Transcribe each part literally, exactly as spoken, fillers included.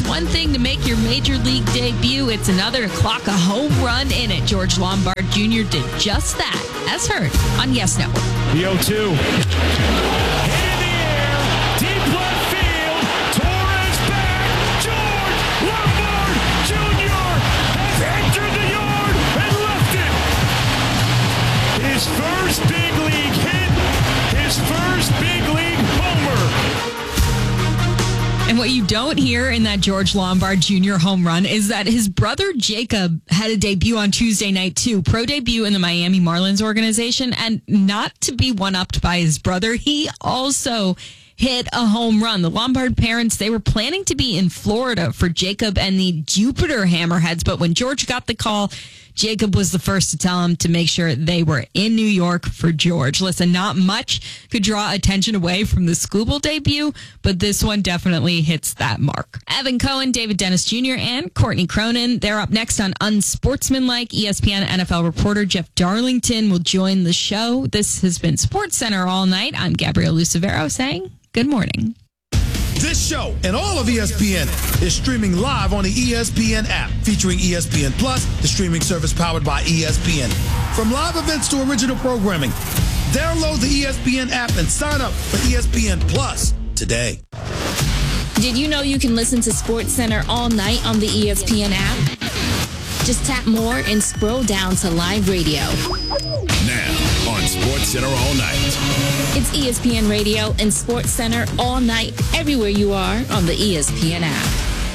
one thing to make your major league debut. It's another to clock a home run in it. George Lombard Junior did just that, as heard on Yes Network. The oh two. Hit in the air. Deep left field. Torres back. George Lombard Junior has entered the yard and left it. His first big league hit. His first big league homer. And what you don't hear in that George Lombard Junior home run is that his brother Jacob had a debut on Tuesday night too. Pro debut in the Miami Marlins organization. And not to be one-upped by his brother, he also hit a home run. The Lombard parents, they were planning to be in Florida for Jacob and the Jupiter Hammerheads. But when George got the call, Jacob was the first to tell him to make sure they were in New York for George. Listen, not much could draw attention away from the Scooble debut, but this one definitely hits that mark. Evan Cohen, David Dennis Junior, and Courtney Cronin, they're up next on Unsportsmanlike. E S P N N F L reporter Jeff Darlington will join the show. This has been SportsCenter all night. I'm Gabrielle Lucevero saying good morning. This show and all of E S P N is streaming live on the E S P N app, featuring E S P N Plus, the streaming service powered by E S P N. From live events to original programming, download the E S P N app and sign up for E S P N Plus today. Did you know you can listen to SportsCenter all night on the E S P N app? Just tap more and scroll down to live radio. Now on SportsCenter all night. It's E S P N Radio and SportsCenter all night, everywhere you are on the E S P N app.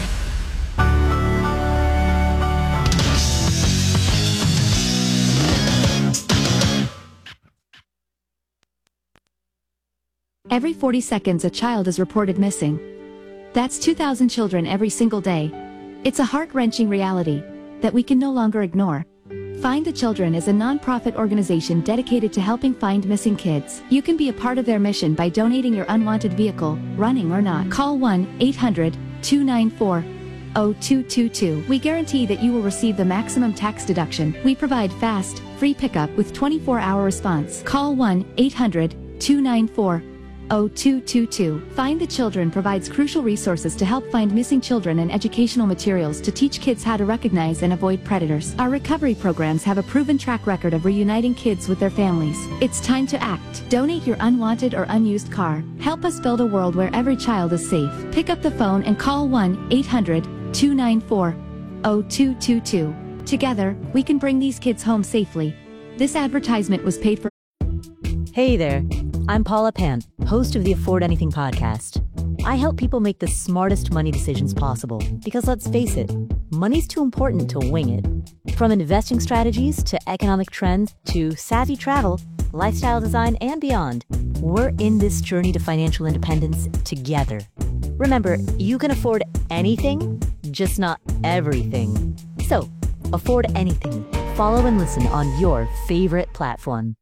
Every forty seconds, a child is reported missing. That's two thousand children every single day. It's a heart-wrenching reality that we can no longer ignore. Find the Children is a non-profit organization dedicated to helping find missing kids. You can be a part of their mission by donating your unwanted vehicle, running or not. Call one eight hundred two nine four oh two two two. We guarantee that you will receive the maximum tax deduction. We provide fast, free pickup with twenty-four hour response. Call one eight hundred two nine four oh two two two. Find the Children provides crucial resources to help find missing children and educational materials to teach kids how to recognize and avoid predators. Our recovery programs have a proven track record of reuniting kids with their families. It's time to act. Donate your unwanted or unused car. Help us build a world where every child is safe. Pick up the phone and call one eight hundred two nine four oh two two two. Together, we can bring these kids home safely. This advertisement was paid for. Hey there, I'm Paula Pant, host of the Afford Anything podcast. I help people make the smartest money decisions possible because, let's face it, money's too important to wing it. From investing strategies to economic trends to savvy travel, lifestyle design, and beyond, we're in this journey to financial independence together. Remember, you can afford anything, just not everything. So, afford anything. Follow and listen on your favorite platform.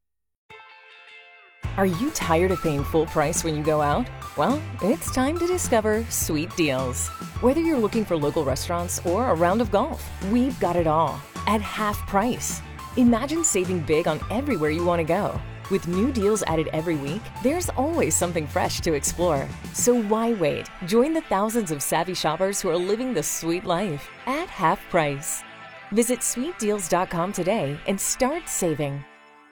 Are you tired of paying full price when you go out? Well, it's time to discover Sweet Deals. Whether you're looking for local restaurants or a round of golf, we've got it all at half price. Imagine saving big on everywhere you want to go. With new deals added every week, there's always something fresh to explore. So why wait? Join the thousands of savvy shoppers who are living the sweet life at half price. Visit sweet deals dot com today and start saving.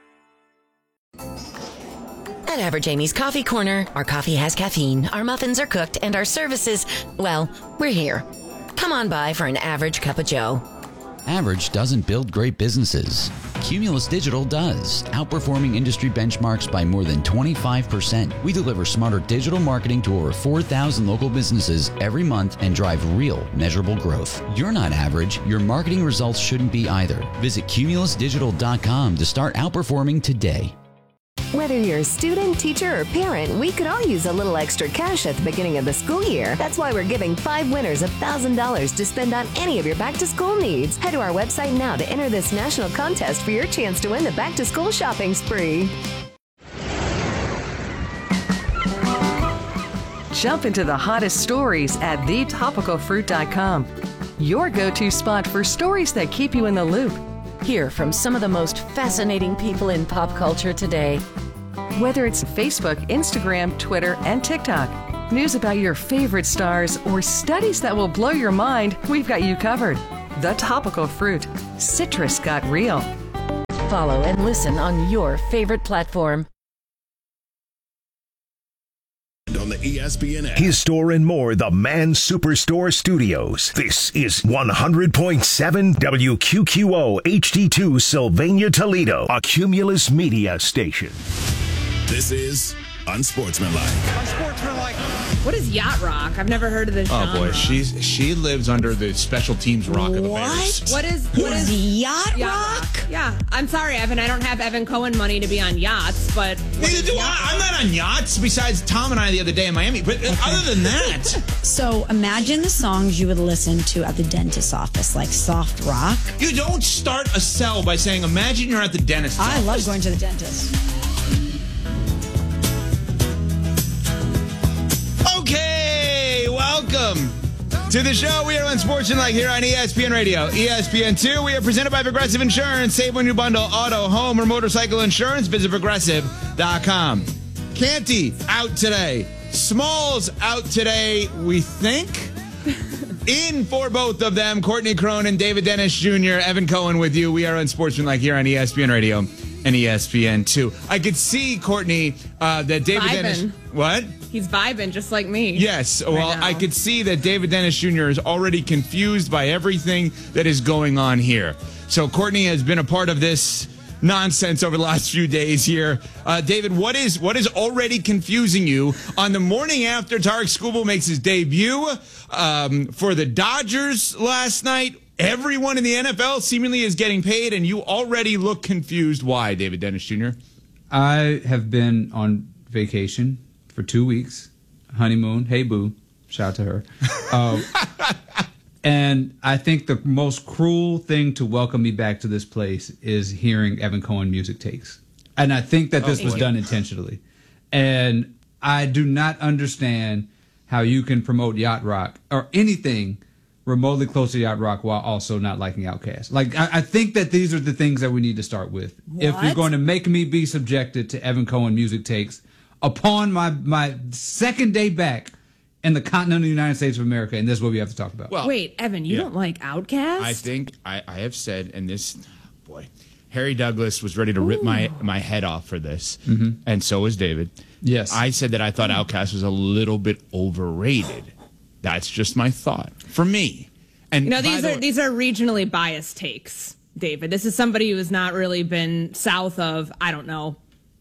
At Average Amy's Coffee Corner, our coffee has caffeine, our muffins are cooked, and our services, well, we're here. Come on by for an average cup of joe. Average doesn't build great businesses. Cumulus Digital does, outperforming industry benchmarks by more than twenty-five percent. We deliver smarter digital marketing to over four thousand local businesses every month and drive real, measurable growth. You're not average. Your marketing results shouldn't be either. Visit cumulus digital dot com to start outperforming today. Whether you're a student, teacher, or parent, we could all use a little extra cash at the beginning of the school year. That's why we're giving five winners one thousand dollars to spend on any of your back-to-school needs. Head to our website now to enter this national contest for your chance to win the back-to-school shopping spree. Jump into the hottest stories at the topical fruit dot com. Your go-to spot for stories that keep you in the loop. Hear from some of the most fascinating people in pop culture today. Whether it's Facebook, Instagram, Twitter, and TikTok, news about your favorite stars, or studies that will blow your mind, we've got you covered. The Topical Fruit. Citrus got real. Follow and listen on your favorite platform. On the E S P N app. His Store and More, the Man Superstore Studios. This is one hundred point seven W Q Q O H D two Sylvania, Toledo, a Cumulus Media station. This is Unsportsmanlike. Unsportsmanlike. What is yacht rock? I've never heard of this Oh genre. boy, she's she lives under the special teams rock of the Bears. What is what is yacht, yacht rock? Yeah, I'm sorry, Evan. I don't have Evan Cohen money to be on yachts, but Neither do I. I'm not on yachts. Besides Tom and I the other day in Miami. But okay. Other than that, so imagine the songs you would listen to at the dentist's office, like soft rock. You don't start a cell by saying, "Imagine you're at the dentist's I office." love going to the dentist. Okay, welcome to the show. We are on Sportsmanlike here on E S P N Radio, E S P N two. We are presented by Progressive Insurance. Save when you bundle auto, home, or motorcycle insurance. Visit progressive dot com. Canty out today. Smalls out today, we think. In for both of them, Courtney Cronin, David Dennis Junior, Evan Cohen with you. We are on Sportsmanlike here on E S P N Radio and E S P N two. I could see, Courtney, uh, that David Vibin'. Dennis... What? He's vibing just like me. Yes. Well, right I could see that David Dennis Junior is already confused by everything that is going on here. So Courtney has been a part of this nonsense over the last few days here. Uh, David, what is what is already confusing you on the morning after Tarek Skubal makes his debut um, for the Dodgers last night? Everyone in the N F L seemingly is getting paid, and you already look confused. Why, David Dennis Junior? I have been on vacation for two weeks, honeymoon. Hey, boo. Shout out to her. Uh, and I think the most cruel thing to welcome me back to this place is hearing Evan Cohen music takes. And I think that this Oh, was boy. done intentionally. And I do not understand how you can promote yacht rock or anything remotely close to yacht rock while also not liking Outkast. Like, I, I think that these are the things that we need to start with. If you're What? going to make me be subjected to Evan Cohen music takes upon my, my second day back in the continental United States of America, and this is what we have to talk about. Well, Wait, Evan, you yeah. don't like Outkast? I think I, I have said, and this, boy, Harry Douglas was ready to rip my, my head off for this, Mhm. and so was David. Yes. I said that I thought Outkast was a little bit overrated. That's just my thought. For me. And You know, by these the are way- these are regionally biased takes, David. This is somebody who has not really been south of, I don't know,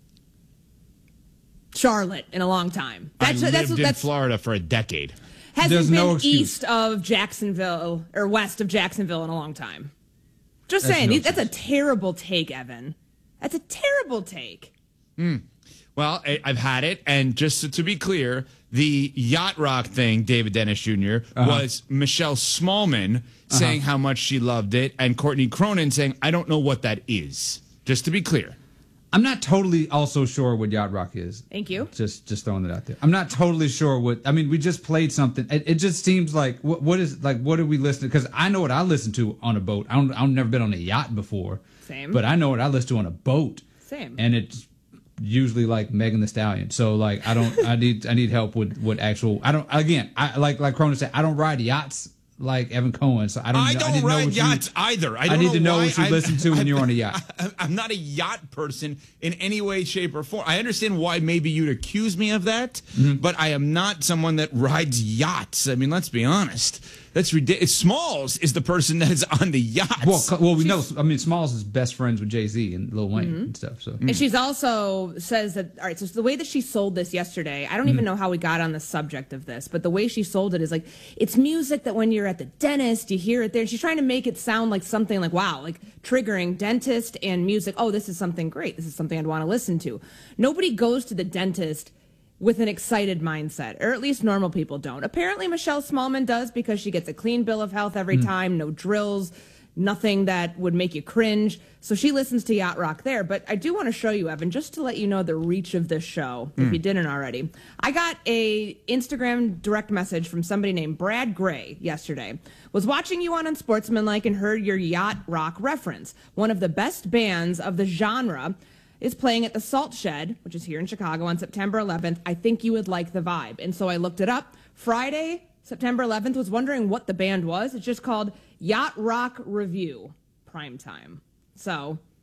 Charlotte in a long time. I That's lived that's in that's Florida for a decade. hasn't There's been no excuse. east of Jacksonville or west of Jacksonville in a long time. Just That's saying, no that's a terrible take, Evan. That's a terrible take. Mm. Well, I, I've had it, and just to, to be clear, the yacht rock thing, David Dennis Junior, Uh-huh. was Michelle Smallman saying how much she loved it, and Courtney Cronin saying, I don't know what that is. Just to be clear. I'm not totally also sure what yacht rock is. Thank you. Just just throwing it out there. I'm not totally sure what. I mean, we just played something. It, it just seems like what what is like what are we listening? Because I know what I listen to on a boat. I don't. I've never been on a yacht before. Same. But I know what I listen to on a boat. Same. And it's usually like Megan Thee Stallion. So like I don't. I need I need help with what actual. I don't. Again, I like like Cronin said. I don't ride yachts like Evan Cohen. So I don't. I know, don't I need to know ride what yachts you, either. I, I, don't need know to know why what you I- listen to when I- you're on a yacht. I, I'm not a yacht person in any way, shape, or form. I understand why maybe you'd accuse me of that, Mm-hmm. but I am not someone that rides yachts. I mean, let's be honest. That's ridiculous. Smalls is the person that is on the yachts. Well, co- well, we know. I mean, Smalls is best friends with Jay-Z and Lil Wayne and stuff. So And she's also says that, all right, so the way that she sold this yesterday, I don't even know how we got on the subject of this, but the way she sold it is like, it's music that when you're at the dentist, you hear it there. And she's trying to make it sound like something like, wow, like triggering dentist and music. Oh, this is something great. This is something I'd want to listen to. Nobody goes to the dentist with an excited mindset, or at least normal people don't. Apparently, Michelle Smallman does because she gets a clean bill of health every Mm. time, no drills, nothing that would make you cringe. So she listens to yacht rock there. But I do want to show you, Evan, just to let you know the reach of this show, if Mm. you didn't already. I got a Instagram direct message from somebody named Brad Gray yesterday. Was watching you on Unsportsmanlike and heard your yacht rock reference, one of the best bands of the genre. is playing at the Salt Shed, which is here in Chicago, on September eleventh. I think you would like the vibe. And so I looked it up. Friday, September eleventh, was wondering what the band was. It's just called Yacht Rock Review Primetime. So